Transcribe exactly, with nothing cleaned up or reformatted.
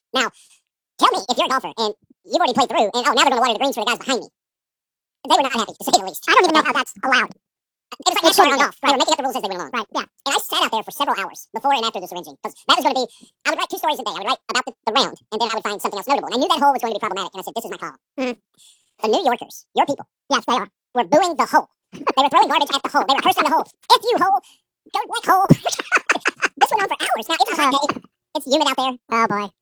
Now, tell me if you're a golfer and you've already played through, and oh, now they're going to water the greens for the guys behind me. They were not happy, to say the least. I don't even know how that's allowed. It was like NASCAR on golf. Right. They were making up the rules as they went along. Right, yeah. And I sat out there for several hours before and after the syringing. Because that was going to be, I would write two stories a day. I would write about the, the round, and then I would find something else notable. And I knew that hole was going to be problematic, and I said, this is my call. Mm-hmm. The New Yorkers, your people, yes, they are, were booing the hole. They were throwing garbage at the hole. They were cursing the hole. If you hole, go black hole. This went on for hours. Now, it's a hot day. It's humid out there. Oh, boy.